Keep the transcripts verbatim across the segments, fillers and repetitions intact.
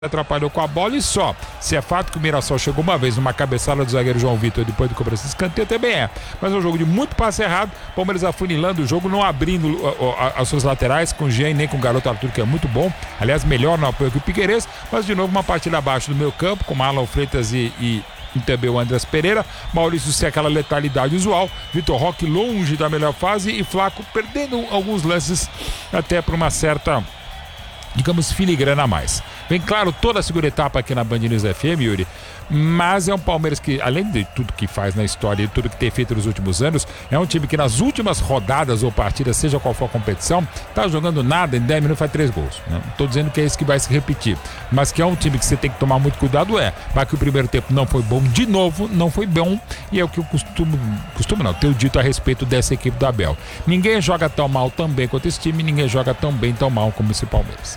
atrapalhou com a bola e só. Se é fato que o Mirassol chegou uma vez numa cabeçada do zagueiro João Vitor depois do cobrança de escanteio, também é. Mas é um jogo de muito passe errado, Palmeiras afunilando o jogo, não abrindo uh, uh, as suas laterais com o Jean nem com o garoto Arthur, que é muito bom, aliás, melhor no apoio que o Piquerez, mas de novo uma partida abaixo do meio campo, com Marlon Freitas e, e, e também o Andrés Pereira, Maurício sem aquela letalidade usual, Vitor Roque longe da melhor fase e Flaco perdendo alguns lances até por uma certa, digamos, filigrana a mais. Bem claro, toda a segunda etapa aqui na Band News F M, Yuri, mas é um Palmeiras que, além de tudo que faz na história e tudo que tem feito nos últimos anos, é um time que nas últimas rodadas ou partidas, seja qual for a competição, tá jogando nada, em dez minutos faz três gols. Não estou dizendo que é isso que vai se repetir, mas que é um time que você tem que tomar muito cuidado, é, mas que o primeiro tempo não foi bom de novo, não foi bom, e é o que eu costumo, costumo não, tenho dito a respeito dessa equipe do Abel. Ninguém joga tão mal tão bem quanto esse time, ninguém joga tão bem tão mal como esse Palmeiras.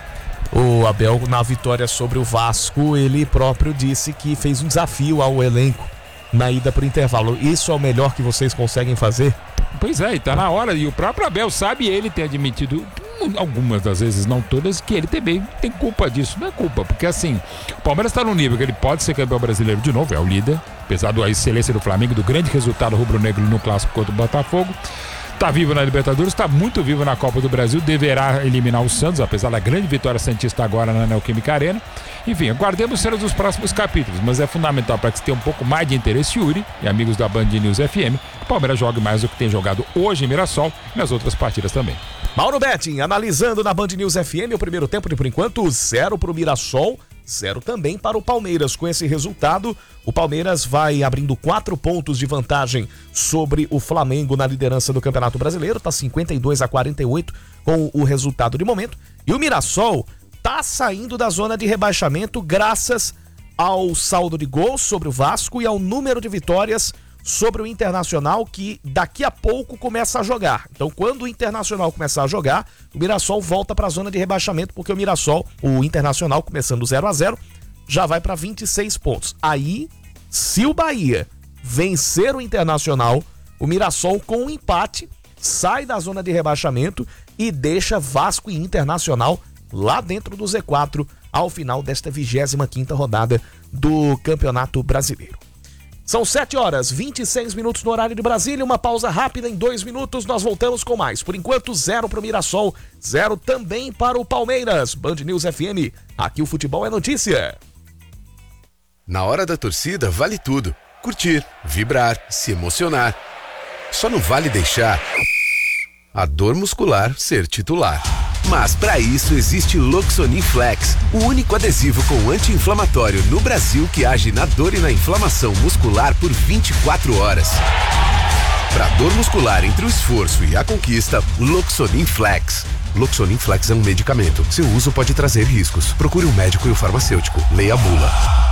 O Abel, na vitória sobre o Vasco, ele próprio disse que fez um desafio ao elenco na ida para o intervalo. Isso é o melhor que vocês conseguem fazer? Pois é, e tá na hora. E o próprio Abel sabe, ele tem admitido, algumas das vezes, não todas, que ele também tem culpa disso. Não é culpa, porque assim, o Palmeiras está num nível que ele pode ser campeão brasileiro de novo, é o líder, apesar da excelência do Flamengo, do grande resultado rubro-negro no clássico contra o Botafogo. Está vivo na Libertadores, está muito vivo na Copa do Brasil, deverá eliminar o Santos, apesar da grande vitória santista agora na Neoquímica Arena. Enfim, aguardemos cenas dos próximos capítulos, mas é fundamental para que se tenha um pouco mais de interesse, Yuri e amigos da Band News F M, que o Palmeiras jogue mais do que tem jogado hoje em Mirassol e nas outras partidas também. Mauro Betting, analisando na Band News F M o primeiro tempo de, por enquanto, zero para o Mirassol, zero também para o Palmeiras. Com esse resultado, o Palmeiras vai abrindo quatro pontos de vantagem sobre o Flamengo na liderança do Campeonato Brasileiro, está cinquenta e dois a quarenta e oito com o resultado de momento. E o Mirassol está saindo da zona de rebaixamento graças ao saldo de gols sobre o Vasco e ao número de vitórias sobre o Internacional, que daqui a pouco começa a jogar. Então, quando o Internacional começar a jogar, o Mirassol volta para a zona de rebaixamento, porque o Mirassol, o Internacional, começando zero a zero, já vai para vinte e seis pontos. Aí, se o Bahia vencer o Internacional, o Mirassol, com um empate, sai da zona de rebaixamento e deixa Vasco e Internacional lá dentro do Z quatro ao final desta vigésima quinta rodada do Campeonato Brasileiro. São sete horas, vinte e seis minutos no horário de Brasília, uma pausa rápida em dois minutos, nós voltamos com mais. Por enquanto, zero para o Mirassol, zero também para o Palmeiras. Band News F M, aqui o futebol é notícia. Na hora da torcida, vale tudo. Curtir, vibrar, se emocionar. Só não vale deixar a dor muscular ser titular. Mas para isso existe Loxonin Flex, o único adesivo com anti-inflamatório no Brasil que age na dor e na inflamação muscular por vinte e quatro horas. Para dor muscular entre o esforço e a conquista, Loxonin Flex. Loxonin Flex é um medicamento. Seu uso pode trazer riscos. Procure um médico e o farmacêutico. Leia a bula.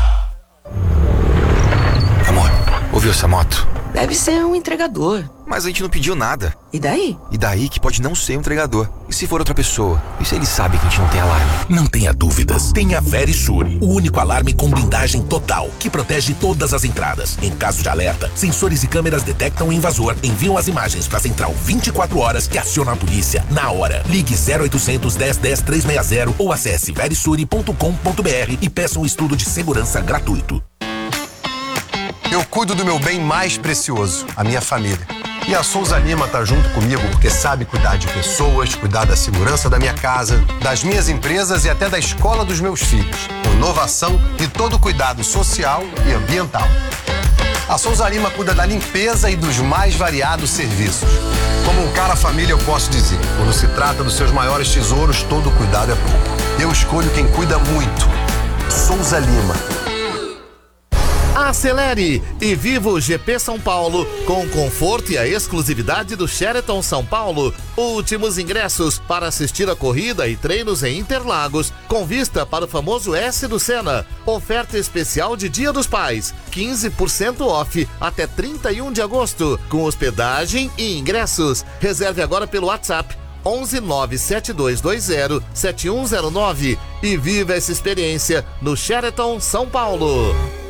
Amor, ouviu essa moto? Deve ser um entregador. Mas a gente não pediu nada. E daí? E daí que pode não ser um entregador. E se for outra pessoa? E se ele sabe que a gente não tem alarme? Não tenha dúvidas. Tenha Verisure, o único alarme com blindagem total, que protege todas as entradas. Em caso de alerta, sensores e câmeras detectam o invasor, enviam as imagens para a central vinte e quatro horas e acionam a polícia na hora. Ligue zero oitocentos, dez, dez, trezentos e sessenta ou acesse verisure ponto com ponto br e peça um estudo de segurança gratuito. Eu cuido do meu bem mais precioso, a minha família. E a Souza Lima tá junto comigo porque sabe cuidar de pessoas, cuidar da segurança da minha casa, das minhas empresas e até da escola dos meus filhos. Com inovação e todo cuidado social e ambiental. A Souza Lima cuida da limpeza e dos mais variados serviços. Como um cara família, eu posso dizer, quando se trata dos seus maiores tesouros, todo cuidado é pouco. Eu escolho quem cuida muito. Souza Lima. Acelere e viva o G P São Paulo com o conforto e a exclusividade do Sheraton São Paulo. Últimos ingressos para assistir a corrida e treinos em Interlagos, com vista para o famoso S do Senna. Oferta especial de Dia dos Pais, quinze por cento off até trinta e um de agosto, com hospedagem e ingressos. Reserve agora pelo WhatsApp onze nove sete dois dois zero sete um zero nove e viva essa experiência no Sheraton São Paulo.